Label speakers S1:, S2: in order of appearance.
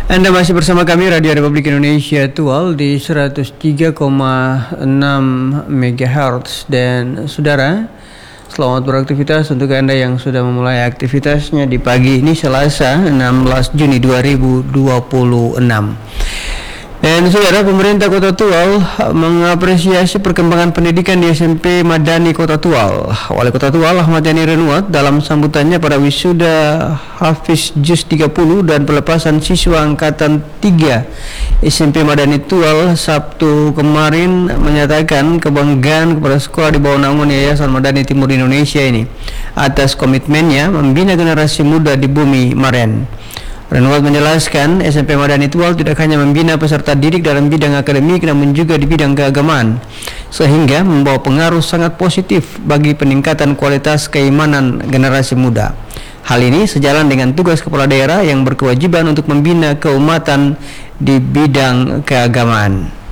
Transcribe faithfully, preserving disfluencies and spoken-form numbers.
S1: Anda masih bersama kami Radio Republik Indonesia Tual di seratus tiga koma enam megahertz. Dan saudara, selamat beraktivitas untuk Anda yang sudah memulai aktivitasnya di pagi ini Selasa enam belas Juni dua ribu dua puluh enam. Dan saudara, pemerintah Kota Tual mengapresiasi perkembangan pendidikan di S M P Madani Kota Tual. Wali Kota Tual Ahmad Yani Renuat dalam sambutannya pada wisuda Hafiz Juz tiga puluh dan pelepasan siswa angkatan tiga S M P Madani Tual Sabtu kemarin menyatakan kebanggaan kepada sekolah di bawah naungan Yayasan Madani Timur Indonesia ini atas komitmennya membina generasi muda di bumi Maren. Renuat menjelaskan S M P Madani Tual tidak hanya membina peserta didik dalam bidang akademik namun juga di bidang keagamaan, sehingga membawa pengaruh sangat positif bagi peningkatan kualitas keimanan generasi muda. Hal ini sejalan dengan tugas kepala daerah yang berkewajiban untuk membina keumatan di bidang keagamaan.